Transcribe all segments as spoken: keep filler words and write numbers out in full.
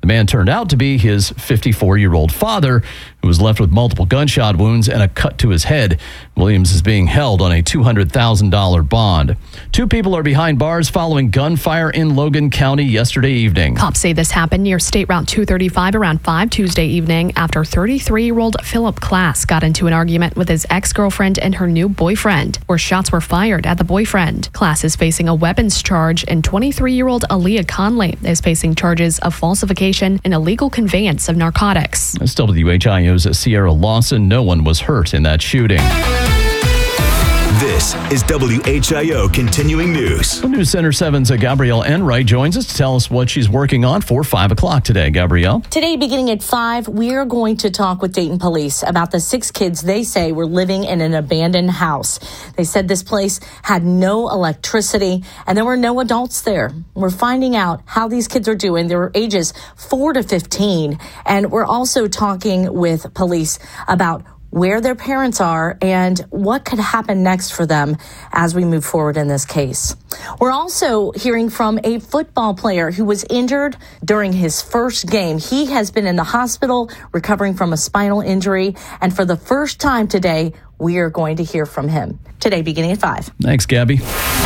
The man turned out to be his fifty-four-year-old father, who was left with multiple gunshot wounds and a cut to his head. Williams is being held on a two hundred thousand dollars bond. Two people are behind bars following gunfire in Logan County yesterday evening. Cops say this happened near State Route two thirty-five around five Tuesday evening after thirty-three-year-old Philip Class got into an argument with his ex-girlfriend and her new boyfriend, where shots were fired at the boyfriend. Class is facing a weapons charge, and twenty-three-year-old Aaliyah Conley is facing charges of falsification and illegal conveyance of narcotics. That's W H I O's Sierra Lawson. No one was hurt in that shooting. This is W H I O Continuing News. News Center seven's Gabrielle Enright joins us to tell us what she's working on for five o'clock today. Gabrielle? Today, beginning at five, we are going to talk with Dayton police about the six kids they say were living in an abandoned house. They said this place had no electricity and there were no adults there. We're finding out how these kids are doing. They were ages four to fifteen. And we're also talking with police about where their parents are and what could happen next for them as we move forward in this case. We're also hearing from a football player who was injured during his first game. He has been in the hospital recovering from a spinal injury, and for the first time today, we are going to hear from him. Today, beginning at five. Thanks, Gabby.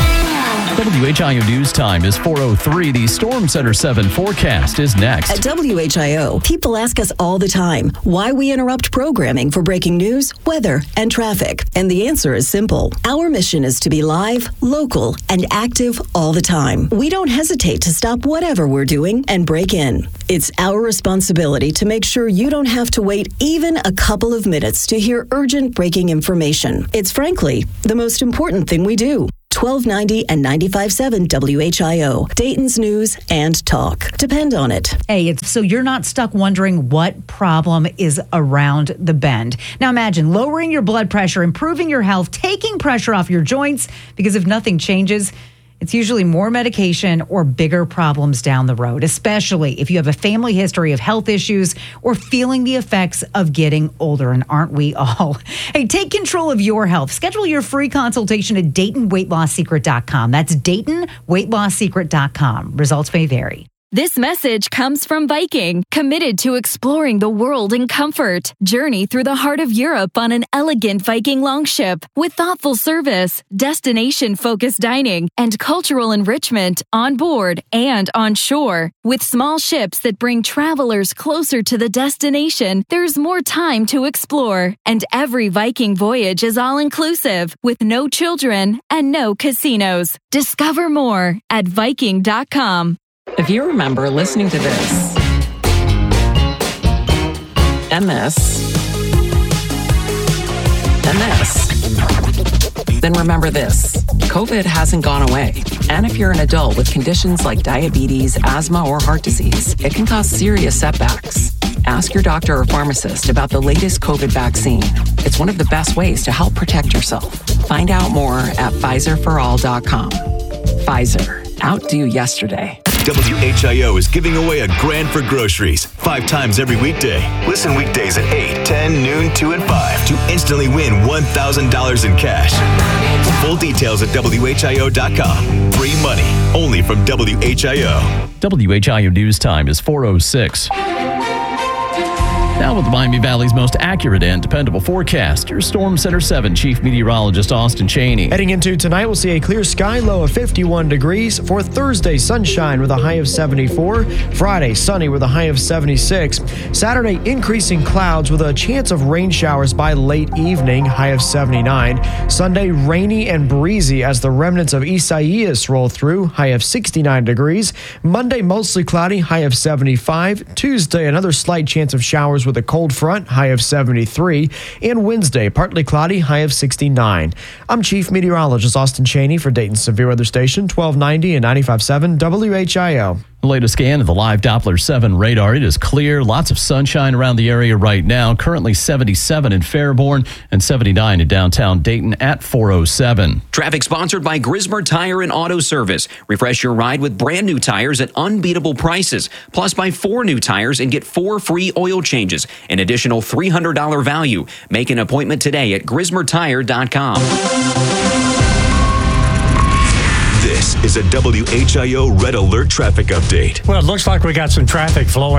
W H I O News Time is four oh three. The Storm Center seven forecast is next. At W H I O, people ask us all the time why we interrupt programming for breaking news, weather, and traffic. And the answer is simple. Our mission is to be live, local, and active all the time. We don't hesitate to stop whatever we're doing and break in. It's our responsibility to make sure you don't have to wait even a couple of minutes to hear urgent breaking information. It's frankly the most important thing we do. twelve ninety and ninety-five point seven W H I O, Dayton's News and Talk. Depend on it. Hey, it's so you're not stuck wondering what problem is around the bend. Now imagine lowering your blood pressure, improving your health, taking pressure off your joints, because if nothing changes, it's usually more medication or bigger problems down the road, especially if you have a family history of health issues or feeling the effects of getting older, and aren't we all? Hey, take control of your health. Schedule your free consultation at Dayton Weight Loss Secret dot com. That's Dayton Weight Loss Secret dot com. Results may vary. This message comes from Viking, committed to exploring the world in comfort. Journey through the heart of Europe on an elegant Viking longship with thoughtful service, destination-focused dining, and cultural enrichment on board and on shore. With small ships that bring travelers closer to the destination, there's more time to explore. And every Viking voyage is all-inclusive, with no children and no casinos. Discover more at Viking dot com. If you remember listening to this, and this, and this, then remember this. COVID hasn't gone away. And if you're an adult with conditions like diabetes, asthma, or heart disease, it can cause serious setbacks. Ask your doctor or pharmacist about the latest COVID vaccine. It's one of the best ways to help protect yourself. Find out more at Pfizer for all dot com. Pfizer. Outdo yesterday. W H I O is giving away a grand for groceries five times every weekday. Listen weekdays at eight, ten, noon, two, and five to instantly win one thousand dollars in cash. Full details at W H I O dot com. Free money only from W H I O. W H I O News Time is four oh six. Now with the Miami Valley's most accurate and dependable forecast, your Storm Center seven Chief Meteorologist Austin Cheney. Heading into tonight, we'll see a clear sky, low of fifty-one degrees. For Thursday, sunshine with a high of seventy-four. Friday, sunny with a high of seventy-six. Saturday, increasing clouds with a chance of rain showers by late evening, high of seventy-nine. Sunday, rainy and breezy as the remnants of Isaias roll through, high of sixty-nine degrees. Monday, mostly cloudy, high of seventy-five. Tuesday, another slight chance of showers with a cold front, high of seventy-three. And Wednesday, partly cloudy, high of sixty-nine. I'm Chief Meteorologist Austin Cheney for Dayton's Severe Weather Station, twelve ninety and ninety-five point seven W H I O. The latest scan of the live Doppler seven radar. It is clear. Lots of sunshine around the area right now. Currently seventy-seven in Fairborn and seventy-nine in downtown Dayton at four oh seven. Traffic sponsored by Grismer Tire and Auto Service. Refresh your ride with brand new tires at unbeatable prices. Plus, buy four new tires and get four free oil changes. An additional three hundred dollars value. Make an appointment today at Grismer Tire dot com. This is a W H I O Red Alert traffic update. Well, it looks like we got some traffic flowing